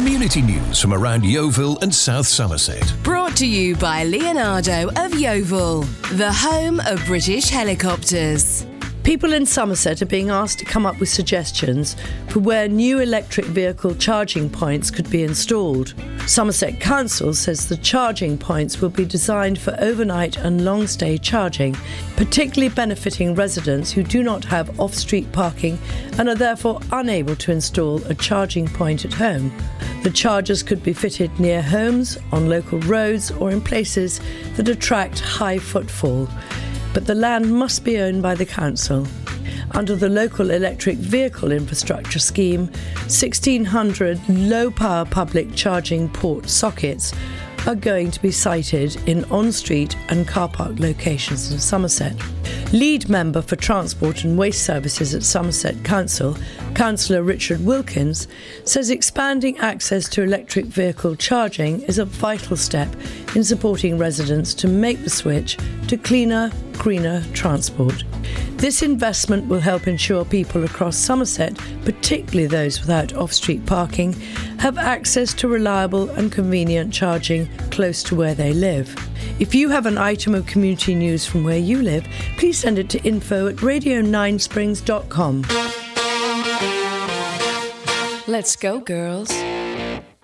Community news from around Yeovil and South Somerset. Brought to you by Leonardo of Yeovil, the home of British helicopters. People in Somerset are being asked to come up with suggestions for where new electric vehicle charging points could be installed. Somerset Council says the charging points will be designed for overnight and long-stay charging, particularly benefiting residents who do not have off-street parking and are therefore unable to install a charging point at home. The chargers could be fitted near homes, on local roads or in places that attract high footfall. But the land must be owned by the council. Under the local electric vehicle infrastructure scheme, 1,600 low-power public charging port sockets are going to be sited in on-street and car park locations in Somerset. Lead member for Transport and Waste Services at Somerset Council, Councillor Richard Wilkins, says expanding access to electric vehicle charging is a vital step in supporting residents to make the switch to cleaner, greener transport. This investment will help ensure people across Somerset, particularly those without off-street parking, have access to reliable and convenient charging close to where they live. If you have an item of community news from where you live, please send it to info@radio9springs.com. Let's go, girls.